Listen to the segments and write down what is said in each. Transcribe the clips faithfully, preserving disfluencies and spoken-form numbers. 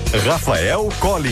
Rafael Collin.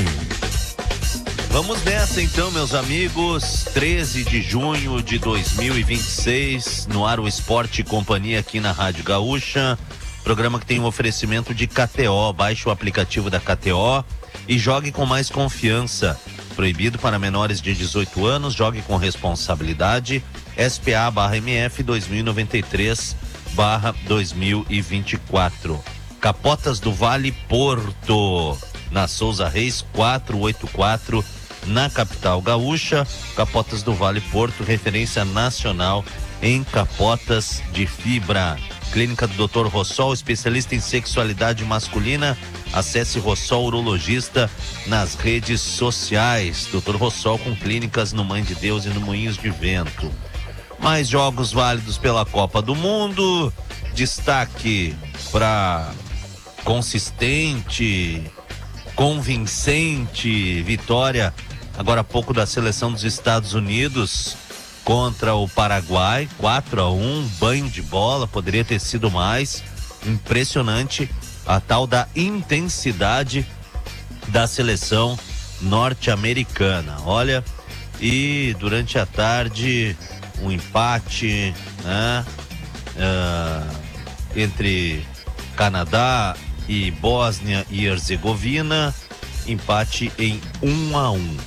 Vamos nessa então, meus amigos. treze de junho de dois mil e vinte e seis, no ar o Esporte e Companhia aqui na Rádio Gaúcha. Programa que tem um oferecimento de K T O. Baixe o aplicativo da K T O e jogue com mais confiança. Proibido para menores de dezoito anos, jogue com responsabilidade. S P A barra M F dois mil e noventa e três barra dois mil e vinte e quatro. Capotas do Vale Porto, na Souza Reis quatrocentos e oitenta e quatro, na capital gaúcha. Capotas do Vale Porto, referência nacional em capotas de fibra. Clínica do doutor Rossol, especialista em sexualidade masculina. Acesse Rossol Urologista nas redes sociais. doutor Rossol com clínicas no Mãe de Deus e no Moinhos de Vento. Mais jogos válidos pela Copa do Mundo. Destaque para consistente, convincente vitória agora há pouco da seleção dos Estados Unidos contra o Paraguai, quatro a um, banho de bola, poderia ter sido mais. Impressionante a tal da intensidade da seleção norte-americana. Olha, e durante a tarde um empate, né, uh, entre Canadá e Bósnia e Herzegovina, empate em um a um.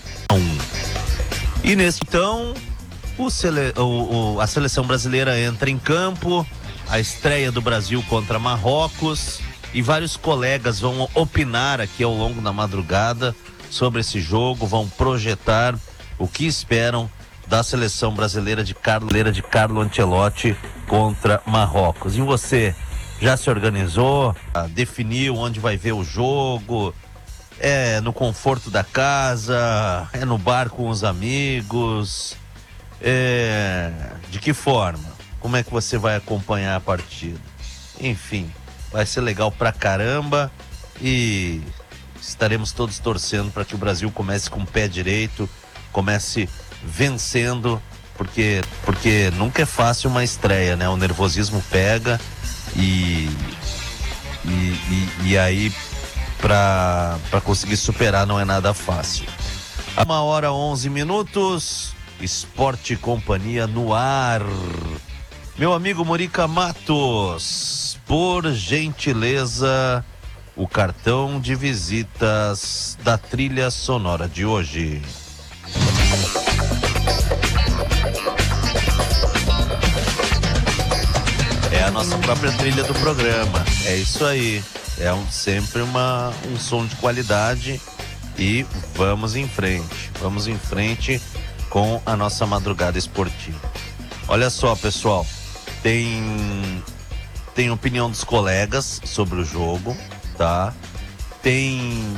E nesse então o sele, o, o, a seleção brasileira entra em campo, a estreia do Brasil contra Marrocos, e vários colegas vão opinar aqui ao longo da madrugada sobre esse jogo, vão projetar o que esperam da seleção brasileira de Carlo, de Carlo Ancelotti contra Marrocos. E você já se organizou? Definiu onde vai ver o jogo? É no conforto da casa? É no bar com os amigos? É... De que forma? Como é que você vai acompanhar a partida? Enfim, vai ser legal pra caramba e estaremos todos torcendo para que o Brasil comece com o pé direito, comece vencendo, porque, porque nunca é fácil uma estreia, né? O nervosismo pega e, e, e, e aí para para conseguir superar não é nada fácil. Uma hora onze minutos, Esporte e Companhia no ar. Meu amigo Morica Matos, por gentileza, o cartão de visitas da trilha sonora de hoje. É a nossa própria trilha do programa. É isso aí. É um, sempre uma, um som de qualidade. E vamos em frente. Vamos em frente com a nossa madrugada esportiva. Olha só, pessoal. Tem, tem opinião dos colegas sobre o jogo, tá? Tem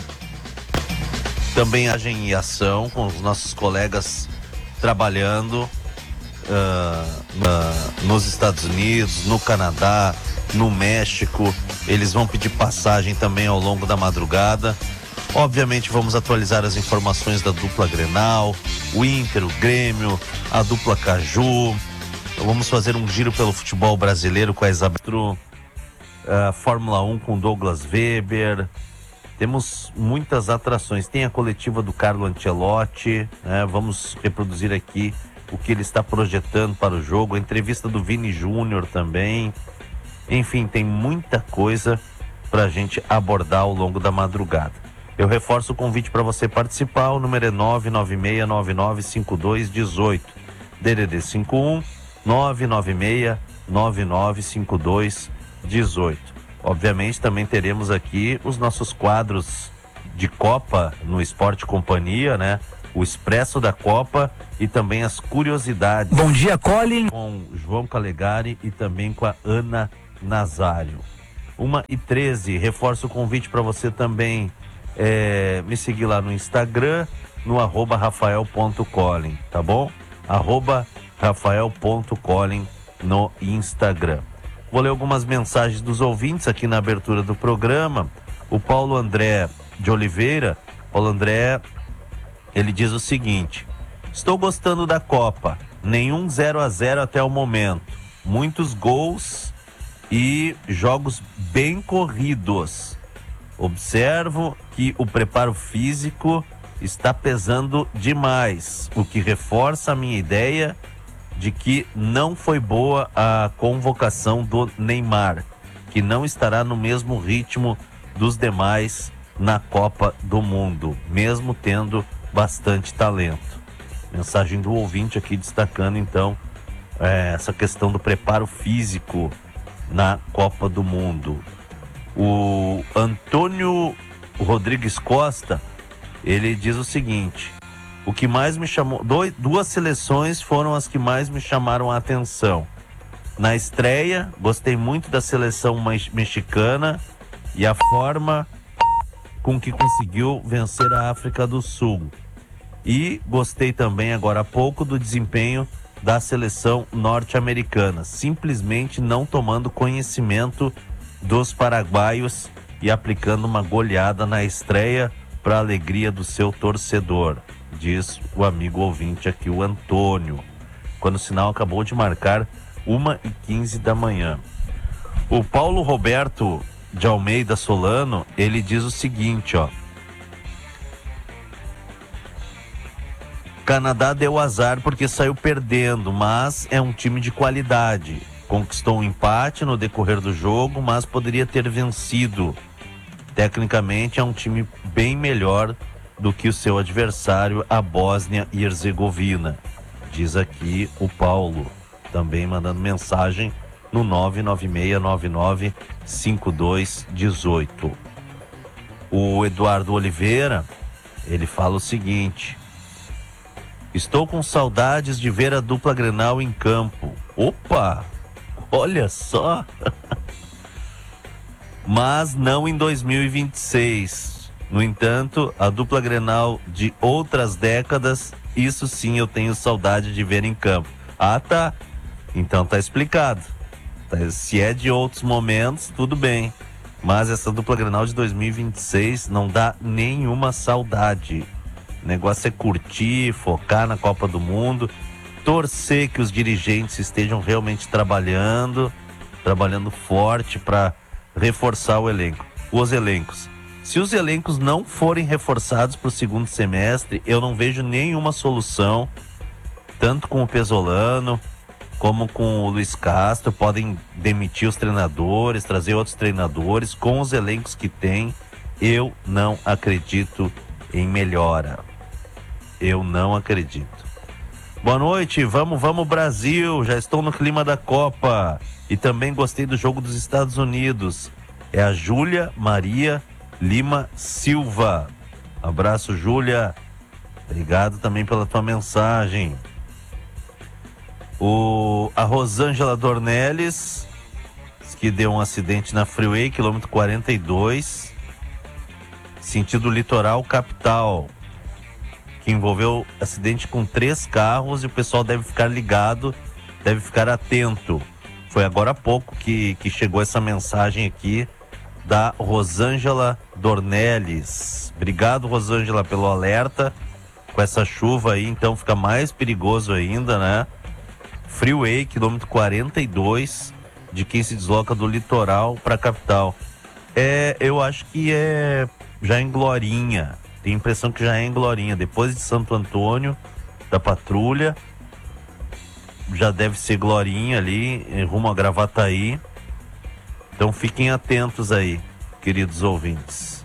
também agem em ação com os nossos colegas trabalhando uh, uh, nos Estados Unidos, no Canadá, no México. Eles vão pedir passagem também ao longo da madrugada. Obviamente vamos atualizar as informações da dupla Grenal, o Inter, o Grêmio, a dupla Caju. Vamos fazer um giro pelo futebol brasileiro com a Isabel, uh, Fórmula um com Douglas Weber. Temos muitas atrações. Tem a coletiva do Carlo Ancelotti, né? Vamos reproduzir aqui o que ele está projetando para o jogo. A entrevista do Vini Júnior também. Enfim, tem muita coisa para a gente abordar ao longo da madrugada. Eu reforço o convite para você participar. O número é nove nove seis nove nove cinco dois um oito. D D D cinco um nove nove seis nove nove cinco dois um oito. Obviamente também teremos aqui os nossos quadros de Copa no Esporte Companhia, né? O Expresso da Copa e também as curiosidades. Bom dia, Collin. Com João Calegari e também com a Ana Nazário. uma e treze, reforço o convite para você também é, me seguir lá no Instagram, no arroba rafael.collin, tá bom? Arroba rafael.collin no Instagram. Vou ler algumas mensagens dos ouvintes aqui na abertura do programa. O Paulo André de Oliveira, Paulo André, ele diz o seguinte: estou gostando da Copa, nenhum zero a zero até o momento, muitos gols e jogos bem corridos. Observo que o preparo físico está pesando demais, o que reforça a minha ideia de que não foi boa a convocação do Neymar, que não estará no mesmo ritmo dos demais na Copa do Mundo, mesmo tendo bastante talento. Mensagem do ouvinte aqui destacando então é, essa questão do preparo físico na Copa do Mundo. O Antônio Rodrigues Costa, ele diz o seguinte: o que mais me chamou, dois, duas seleções foram as que mais me chamaram a atenção. Na estreia, gostei muito da seleção mexicana e a forma com que conseguiu vencer a África do Sul. E gostei também, agora há pouco, do desempenho da seleção norte-americana, simplesmente não tomando conhecimento dos paraguaios e aplicando uma goleada na estreia para a alegria do seu torcedor, diz o amigo ouvinte aqui, o Antônio, quando o sinal acabou de marcar uma e quinze da manhã. O Paulo Roberto de Almeida Solano, ele diz o seguinte, ó: Canadá deu azar porque saiu perdendo, mas é um time de qualidade. Conquistou um empate no decorrer do jogo, mas poderia ter vencido. Tecnicamente é um time bem melhor do que o seu adversário, a Bósnia e Herzegovina, diz aqui o Paulo, também mandando mensagem no nove nove seis nove nove cinco dois um oito. O Eduardo Oliveira, ele fala o seguinte: estou com saudades de ver a dupla Grenal em campo. Opa, olha só. Mas não em dois mil e vinte e seis. No entanto, a dupla Grenal de outras décadas, isso sim eu tenho saudade de ver em campo. Ah, tá. Então tá explicado. Se é de outros momentos, tudo bem. Mas essa dupla Grenal de dois mil e vinte e seis não dá nenhuma saudade. O negócio é curtir, focar na Copa do Mundo, torcer que os dirigentes estejam realmente trabalhando, trabalhando forte para reforçar o elenco, os elencos. Se os elencos não forem reforçados para o segundo semestre, eu não vejo nenhuma solução, tanto com o Pesolano como com o Luiz Castro. Podem demitir os treinadores, trazer outros treinadores. Com os elencos que tem, eu não acredito em melhora. Eu não acredito. Boa noite, vamos, vamos Brasil, já estou no clima da Copa e também gostei do jogo dos Estados Unidos. É a Júlia Maria Lima Silva. Abraço, Júlia. Obrigado também pela tua mensagem. O, a Rosângela Dornelles, que deu um acidente na Freeway, quilômetro quarenta e dois, sentido litoral capital, que envolveu acidente com três carros, e o pessoal deve ficar ligado, deve ficar atento. Foi agora há pouco que, que chegou essa mensagem aqui da Rosângela Dornelles. Obrigado, Rosângela, pelo alerta. Com essa chuva aí, então fica mais perigoso ainda, né? Freeway, quilômetro quarenta e dois, de quem se desloca do litoral para a capital. É, eu acho que é já em Glorinha. Tenho a impressão que já é em Glorinha. Depois de Santo Antônio, da Patrulha, já deve ser Glorinha ali, rumo a Gravataí. Então fiquem atentos aí, queridos ouvintes.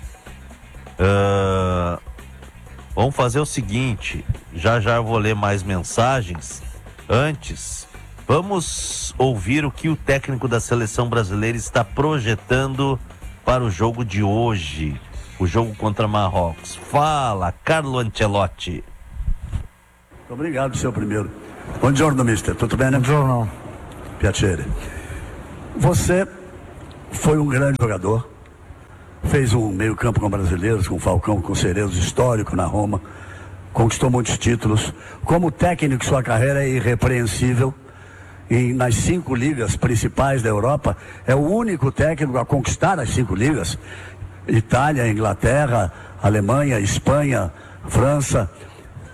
Uh, vamos fazer o seguinte, já já eu vou ler mais mensagens. Antes, vamos ouvir o que o técnico da seleção brasileira está projetando para o jogo de hoje, o jogo contra Marrocos. Fala, Carlo Ancelotti. Muito obrigado, seu primeiro. Bom giorno, mister. Tudo bem, né? Bom giorno. Piacere. Você foi um grande jogador, fez um meio campo com brasileiros, com Falcão, com Cerezo, histórico na Roma, conquistou muitos títulos. Como técnico, sua carreira é irrepreensível. E nas cinco ligas principais da Europa, é o único técnico a conquistar as cinco ligas. Itália, Inglaterra, Alemanha, Espanha, França.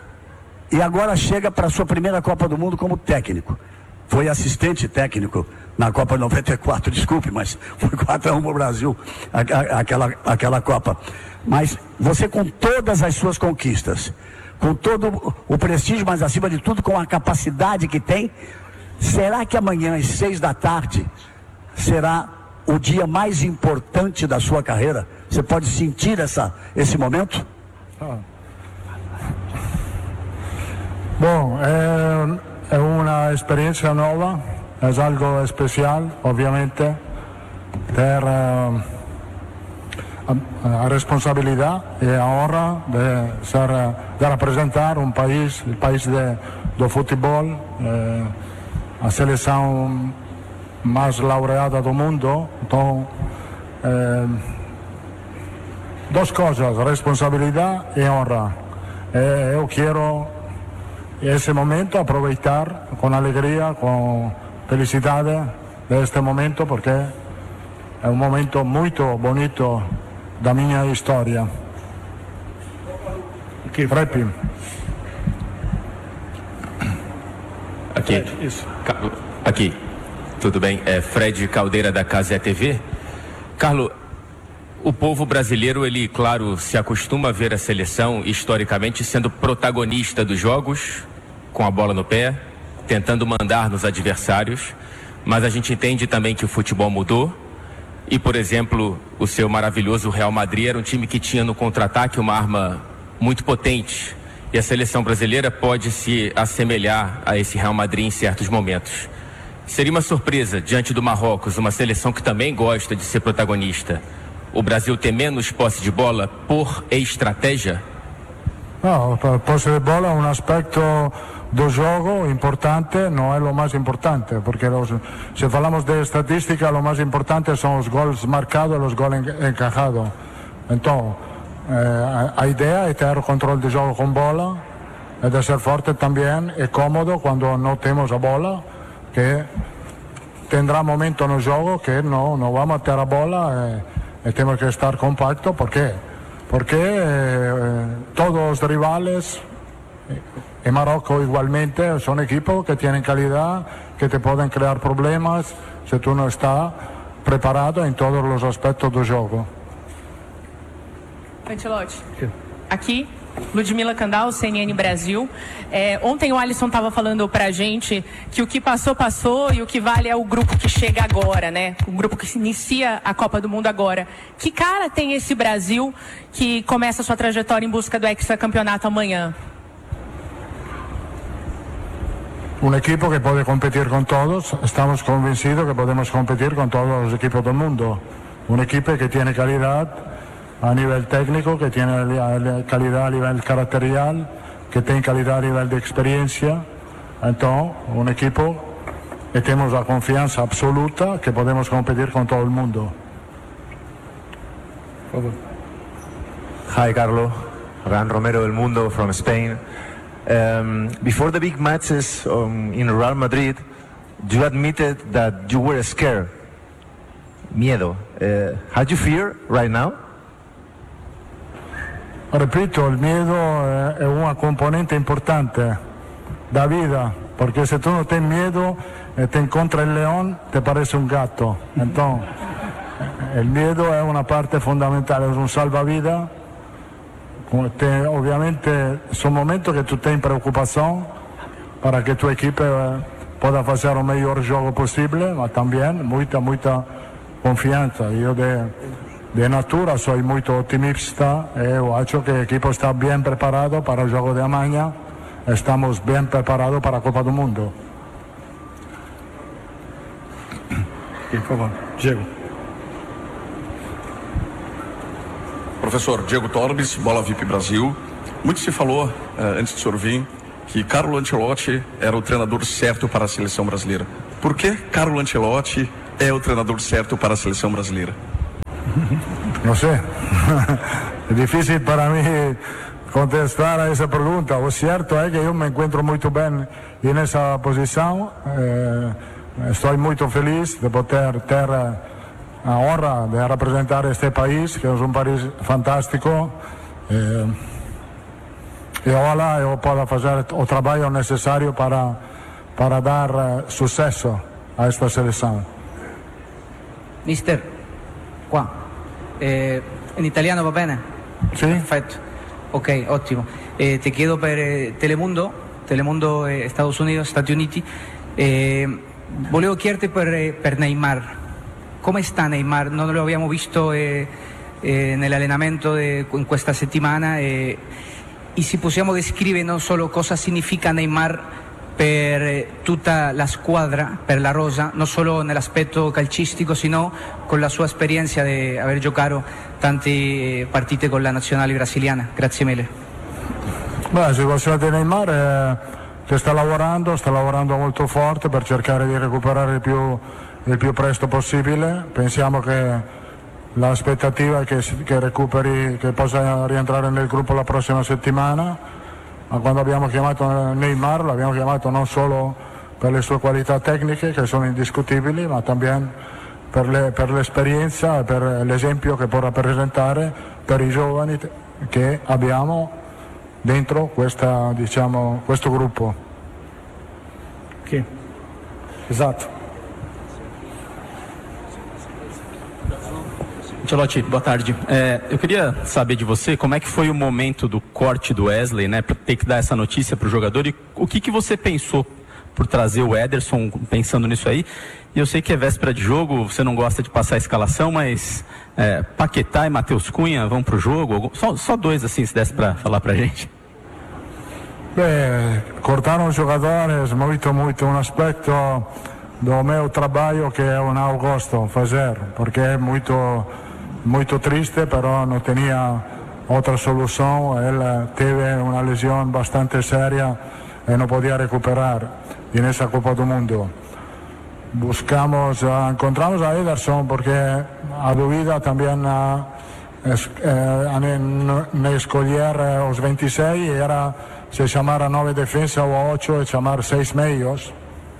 E agora chega para a sua primeira Copa do Mundo como técnico. Foi assistente técnico na Copa de noventa e quatro, desculpe, mas foi quatro a um para o Brasil, a, a, aquela, aquela Copa. Mas você, com todas as suas conquistas, com todo o prestígio, mas acima de tudo com a capacidade que tem, será que amanhã às seis da tarde será o dia mais importante da sua carreira? Você pode sentir essa, esse momento? Ah. Bom, é, é uma experiência nova, é algo especial, obviamente, ter uh, a, a responsabilidade e a honra de, ser, de representar um país, o país de, do futebol, eh, a seleção mais laureada do mundo. Então, eh, duas coisas, responsabilidade e honra. Eh, eu quero esse momento aproveitar com alegria, com felicidade deste momento, porque é um momento muito bonito da minha história. Aqui, Frepi. Aqui. Isso. Aqui. Tudo bem? É Fred Caldeira, da Cazé T V. Carlos, o povo brasileiro, ele, claro, se acostuma a ver a seleção historicamente sendo protagonista dos jogos, com a bola no pé, tentando mandar nos adversários, mas a gente entende também que o futebol mudou e, por exemplo, o seu maravilhoso Real Madrid era um time que tinha no contra-ataque uma arma muito potente, e a seleção brasileira pode se assemelhar a esse Real Madrid em certos momentos. Seria uma surpresa, diante do Marrocos, uma seleção que também gosta de ser protagonista, o Brasil ter menos posse de bola por estratégia? No, a posse de bola é um aspecto do jogo importante, não é o mais importante, porque los, se falamos de estatística, o mais importante são os gols marcados e os gols encajados. Então, eh, a ideia é ter o controle de jogo com bola, é de ser forte também e cómodo quando não temos a bola, que tendrá momento no jogo que não, não vamos ter a bola e, e temos que estar compacto. ¿Por quê? Porque eh, todos os rivales, e Marocco igualmente, são equipos que têm qualidade, que te podem criar problemas se tu não está preparado em todos os aspectos do jogo. Ancelotti, aqui, Ludmila Kandal, C N N Brasil. É, ontem o Alisson estava falando pra gente que o que passou, passou, e o que vale é o grupo que chega agora, né? O grupo que inicia a Copa do Mundo agora. Que cara tem esse Brasil que começa a sua trajetória em busca do hexacampeonato amanhã? Um equipo que pode competir com todos, estamos convencidos que podemos competir com todos os equipos do mundo. Uma equipe que tem qualidade a nível técnico, que tem qualidade a nível caracterial, que tem qualidade a nível de experiência. Então, um equipo que temos a confiança absoluta que podemos competir com todo o mundo. Hi, Carlos. Ran Romero del Mundo from Spain. Um, before the big matches um, in Real Madrid, you admitted that you were scared. Miedo. Uh, had you fear right now? Repito, il miedo è una componente importante da vida, porque se tu non tens miedo e te incontra il león, te parece un gatto. Entonces, il miedo è una parte fondamentale, è un salvavidas. Te, obviamente, son momentos que tu tens preocupación para que tu equipe pueda hacer o melhor jogo possível, mas também muita, muita confiança. Eu de De natura sou muito otimista e eu acho que o equipo está bem preparado para o jogo de amanhã. Estamos bem preparados para a Copa do Mundo. Por favor, Diego. Professor Diego Torbes, Bola V I P Brasil. Muito se falou, eh, antes de senhor vir, que Carlo Ancelotti era o treinador certo para a seleção brasileira. Por que Carlo Ancelotti é o treinador certo para a seleção brasileira? Não sei. É difícil para mim contestar a essa pergunta. O certo é que eu me encontro muito bem nessa posição. Eh, estou muito feliz de poder ter a honra de representar este país, que é um país fantástico. Eh, e olha, eu posso fazer o trabalho necessário para, para dar uh, sucesso a esta seleção. Mister, qua, eh, in italiano va bene? Sì? Perfetto, ok, ottimo. Eh, ti chiedo per eh, Telemundo, Telemundo eh, Estados Unidos, Stati Uniti, eh, volevo chiederti per, eh, per Neymar, come sta Neymar? Non lo abbiamo visto eh, eh, nell'allenamento de, in questa settimana eh, e se possiamo descrivere non solo cosa significa Neymar per tutta la squadra, per la rosa, non solo nell'aspetto calcistico, sino con la sua esperienza di aver giocato tante partite con la nazionale brasiliana. Grazie mille. Beh, la situazione di Neymar è che sta lavorando, sta lavorando molto forte per cercare di recuperare il più, il più presto possibile. Pensiamo che l'aspettativa è che, che recuperi, che possa rientrare nel gruppo la prossima settimana. Ma quando abbiamo chiamato Neymar l'abbiamo chiamato non solo per le sue qualità tecniche che sono indiscutibili, ma anche per, le, per l'esperienza e per l'esempio che può rappresentare per i giovani che abbiamo dentro questa, diciamo, questo gruppo. Ok, esatto. Ancelotti, boa tarde. É, eu queria saber de você como é que foi o momento do corte do Wesley, né, para ter que dar essa notícia para o jogador, e o que que você pensou por trazer o Ederson, pensando nisso aí. E eu sei que é véspera de jogo, você não gosta de passar a escalação, mas é, Paquetá e Matheus Cunha vão para o jogo? Só, só dois, assim, se desse para falar para a gente. Beh, cortaram os jogadores muito, muito um aspecto do meu trabalho que eu não gosto de fazer, porque é muito muito triste, però não tinha outra solução. Ele teve uma lesão bastante séria e não podia recuperar nessa Copa do Mundo. Buscamos, encontramos a Ederson porque a dúvida também a, a, a escolher os vinte e seis era se chamar a nove defesa ou a oito e chamar seis meios.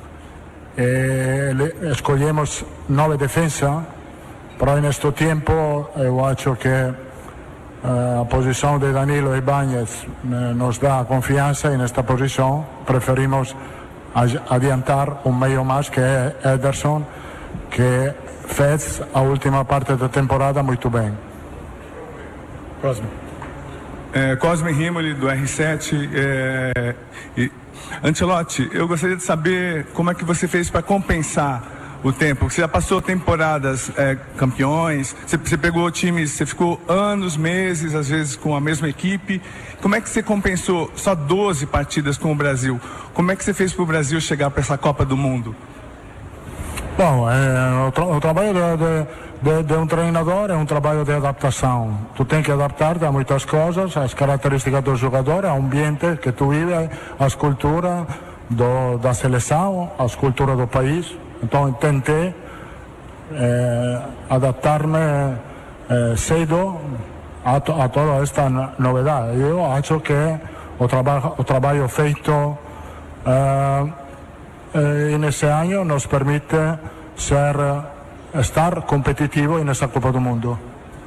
E escolhemos nove defesa. Però in questo tempo eu acho que uh, a posição de Danilo e Ibañez uh, nos dá confiança e nesta posição preferimos adiantar um meio mais que é Ederson, que fez a última parte da temporada muito bem. Cosme. É, Cosme Rimoli, do R sete. É, e, Ancelotti, eu gostaria de saber como é que você fez para compensar o tempo. Você já passou temporadas é, campeões, você, você pegou times, você ficou anos, meses, às vezes com a mesma equipe. Como é que você compensou só doze partidas com o Brasil? Como é que você fez para o Brasil chegar para essa Copa do Mundo? Bom, é, o, tra o trabalho de, de, de um treinador é um trabalho de adaptação. Tu tem que adaptar-te a muitas coisas, as características do jogador, ao ambiente que tu vive, a cultura do, da seleção, a cultura do país. Então tentei eh, adaptar-me eh, cedo a, to, a toda esta novidade. Eu acho que o, traba o trabalho feito eh, eh, nesse ano nos permite ser, estar competitivo nessa Copa do Mundo.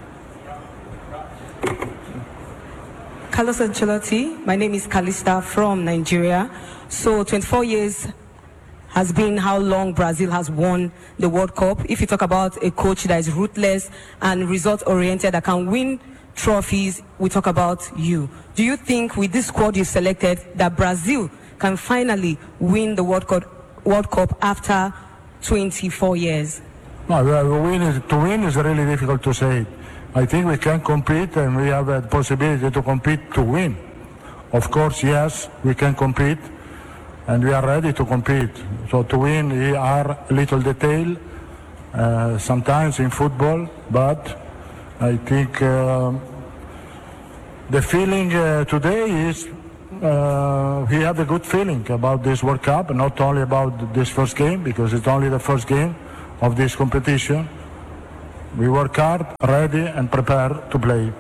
Carlos Ancelotti, my name is Kalista from Nigeria. So twenty-four years has been how long Brazil has won the World Cup. If you talk about a coach that is ruthless and result-oriented, that can win trophies, we talk about you. Do you think with this squad you selected that Brazil can finally win the World Cup, World Cup after twenty-four years? No, win is, to win is really difficult to say. I think we can compete and we have the possibility to compete to win. Of course, yes, we can compete. And we are ready to compete. So to win, we are a little detail, uh, sometimes in football, but I think uh, the feeling uh, today is uh, we have a good feeling about this World Cup, not only about this first game, because it's only the first game of this competition. We work hard, ready and prepared to play.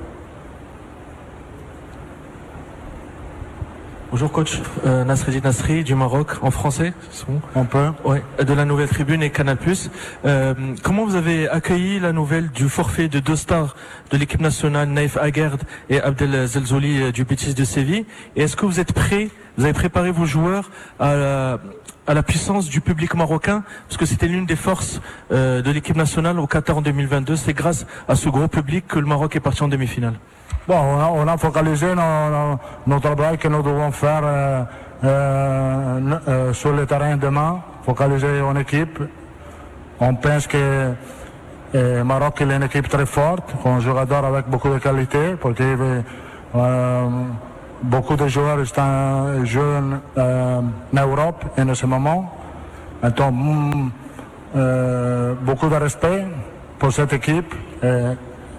Bonjour coach, euh, Nasreddin Nasri du Maroc, en français, c'est bon ? On peut. Ouais, de la Nouvelle Tribune et Canal plus. Euh, comment vous avez accueilli la nouvelle du forfait de deux stars de l'équipe nationale, Naïf Aguerd et Abdel Zelzouli du Betis de Séville ? Et est-ce que vous êtes prêts, vous avez préparé vos joueurs à, à la puissance du public marocain, parce que c'était l'une des forces euh, de l'équipe nationale au Qatar en deux mille vingt-deux. C'est grâce à ce gros public que le Maroc est parti en demi-finale. Bon, on a, on a focalisé notre travail que nous devons faire euh, euh, euh, sur le terrain demain, focaliser en équipe. On pense que le Maroc est une équipe très forte, un joueur avec beaucoup de qualité, parce que euh, beaucoup de joueurs sont jeunes euh, en Europe en ce moment. Donc, euh, beaucoup de respect pour cette équipe. Et,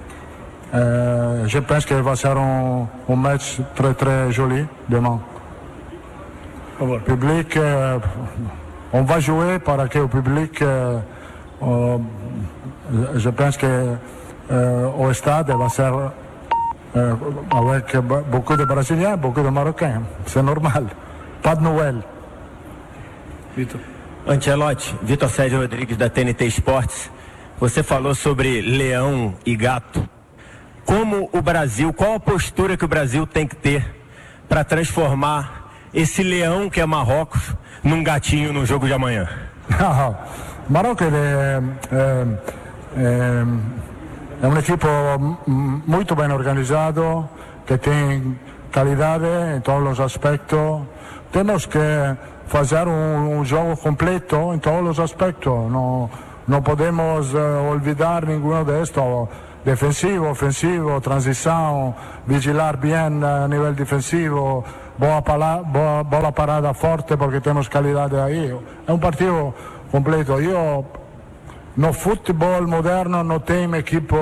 euh, je pense qu'il va ser un, un match très très joli demain. Le public, euh, on va jouer pour que le public, euh, euh, je pense que euh, au stade va ser euh, avec beaucoup de Brésiliens, beaucoup de Marocains. C'est normal. Pas de Noël. Vitor. Ancelotti, Vitor Sérgio Rodrigues da T N T Esportes. Você falou sobre leão e gato. Como o Brasil, qual a postura que o Brasil tem que ter para transformar esse leão que é Marrocos num gatinho no jogo de amanhã? Não, Marrocos é, é, é, é um equipo muito bem organizado, que tem qualidade em todos os aspectos. Temos que fazer um, um jogo completo em todos os aspectos. Não, não podemos uh, olvidar nenhum destes. Defensivo, ofensivo, transição, vigilar bem a nível defensivo, boa, pala, boa bola parada forte porque temos qualidade aí. É um partido completo. Eu, no futebol moderno não tem equipos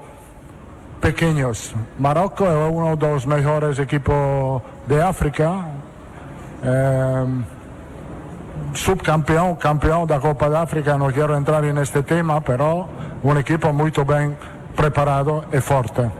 pequenos. Marrocos é um dos melhores equipos de África. É, subcampeão, campeão da Copa da África. Não quero entrar neste tema, mas um equipo muito bem preparado e forte.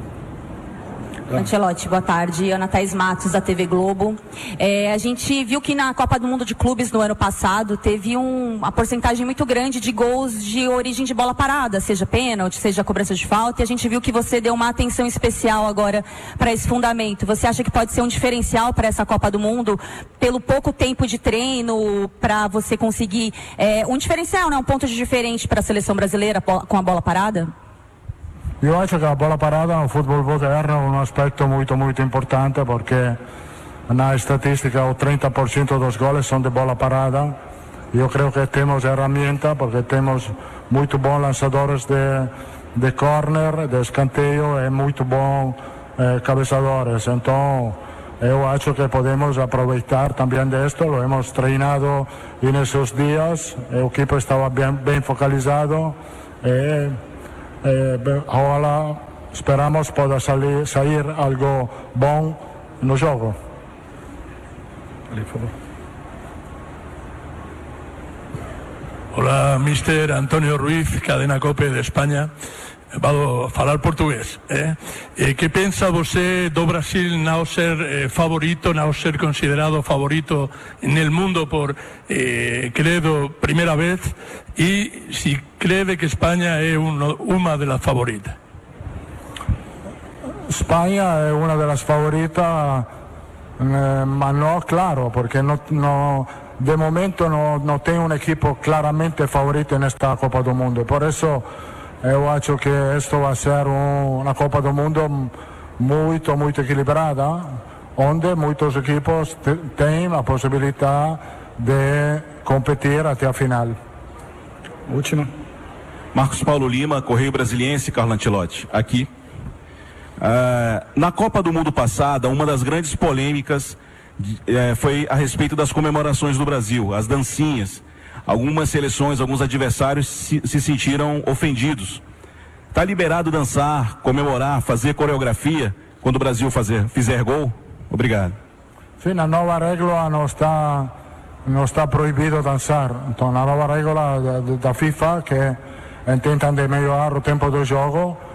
Ancelotti, boa tarde. Ana Thaís Matos, da T V Globo. É, a gente viu que na Copa do Mundo de Clubes no ano passado teve um, uma porcentagem muito grande de gols de origem de bola parada, seja pênalti, seja cobrança de falta, e a gente viu que você deu uma atenção especial agora para esse fundamento. Você acha que pode ser um diferencial para essa Copa do Mundo, pelo pouco tempo de treino, para você conseguir é, um diferencial, né? Um ponto de diferente para a seleção brasileira com a bola parada? Eu acho que a bola parada no futebol moderno é um aspecto muito, muito importante, porque na estatística o trinta por cento dos goles são de bola parada. Eu creio que temos ferramenta, porque temos muito bons lançadores de, de corner, de escanteio e muito bons eh, cabeçadores. Então, eu acho que podemos aproveitar também disto. Lo hemos treinado nesses dias, o equipo estava bem, bem focalizado. E, Eh, ojalá esperamos poder salir, sair algo bom no jogo. Hola, mister Antonio Ruiz, Cadena COPE de España. Vado falar portugués. Eh? Eh, que pensa você do Brasil não ser eh, favorito, não ser considerado favorito no mundo por, eh, credo, primeira vez, e se crede que Espanha é uno, uma das favoritas? Espanha é uma das favoritas, eh, mas não, claro, porque não, não, de momento não, não tem um equipo claramente favorito nesta Copa do Mundo. Por isso, eu acho que isto vai ser um, uma Copa do Mundo muito, muito equilibrada, onde muitos equipos têm a possibilidade de competir até a final. Última. Marcos Paulo Lima, Correio Brasiliense, Carlo Ancelotti, aqui. Uh, na Copa do Mundo passada, uma das grandes polêmicas uh, foi a respeito das comemorações do Brasil, as dancinhas. Algumas seleções, alguns adversários se, se sentiram ofendidos. Está liberado dançar, comemorar, fazer coreografia quando o Brasil fazer, fizer gol? Obrigado. Sim, na nova regra não está, não está proibido dançar. Então, na nova regra da, da FIFA, que tentam de melhorar o tempo do jogo,